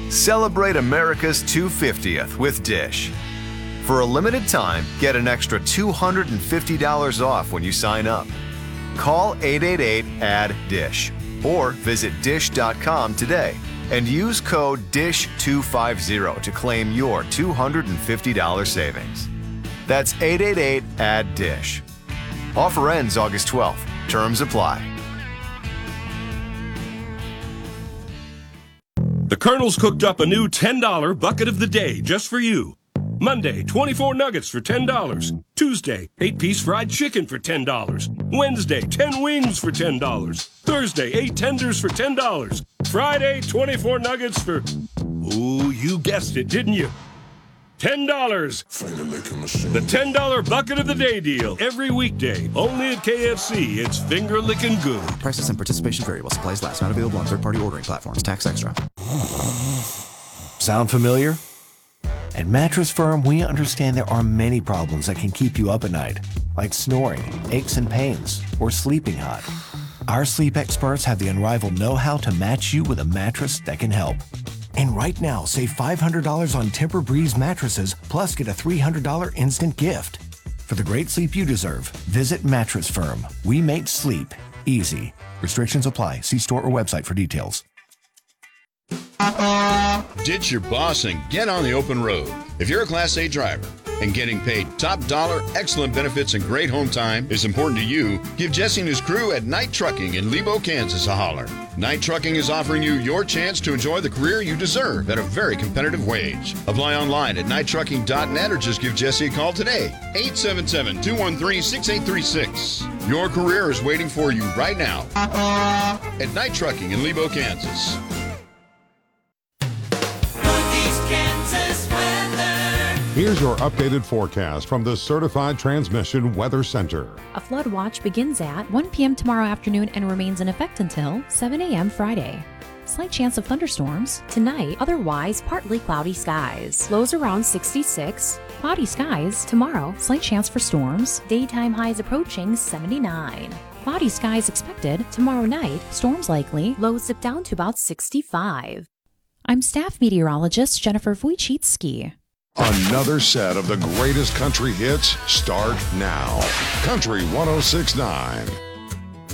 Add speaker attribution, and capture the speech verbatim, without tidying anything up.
Speaker 1: Celebrate America's two hundred fiftieth with Dish. For a limited time, get an extra two hundred fifty dollars off when you sign up. Call eight eight eight, A D D, DISH or visit dish dot com today and use code D I S H two fifty to claim your two hundred fifty dollars savings. That's eight eight eight, A D D, DISH. Offer ends August twelfth. Terms apply.
Speaker 2: The Colonel's cooked up a new ten dollar bucket of the day just for you. Monday, twenty-four nuggets for ten dollars. Tuesday, eight-piece fried chicken for ten dollars. Wednesday, ten wings for ten dollars. Thursday, eight tenders for ten dollars. Friday, twenty-four nuggets for... Ooh, you guessed it, didn't you? ten dollars. The ten dollar bucket of the day deal. Every weekday, only at K F C. It's finger-licking good.
Speaker 3: Prices and participation vary while supplies last. Not available on third-party ordering platforms. Tax extra.
Speaker 4: Sound familiar? At Mattress Firm, we understand there are many problems that can keep you up at night, like snoring, aches and pains, or sleeping hot. Our sleep experts have the unrivaled know-how to match you with a mattress that can help. And right now, save five hundred dollars on Tempur-Breeze mattresses, plus get a three hundred dollars instant gift. For the great sleep you deserve, visit Mattress Firm. We make sleep easy. Restrictions apply. See store or website for details.
Speaker 5: Ditch your boss and get on the open road. If you're a Class A driver and getting paid top dollar, excellent benefits, and great home time is important to you, give Jesse and his crew at Knight Trucking in Lebo, Kansas a holler. Knight Trucking is offering you your chance to enjoy the career you deserve at a very competitive wage. Apply online at knight trucking dot net or just give Jesse a call today. eight seven seven, two one three, six eight three six. Your career is waiting for you right now at Knight Trucking in Lebo, Kansas.
Speaker 6: Here's your updated forecast from the Certified Transmission Weather Center.
Speaker 7: A flood watch begins at one p.m. tomorrow afternoon and remains in effect until seven a.m. Friday. Slight chance of thunderstorms. Tonight, otherwise partly cloudy skies. Lows around sixty-six. Cloudy skies. Tomorrow, slight chance for storms. Daytime highs approaching seventy-nine. Cloudy skies expected. Tomorrow night, storms likely. Lows dip down to about sixty-five. I'm staff meteorologist Jennifer Wojcicki.
Speaker 6: Another set of the greatest country hits start now. Country one oh six point nine.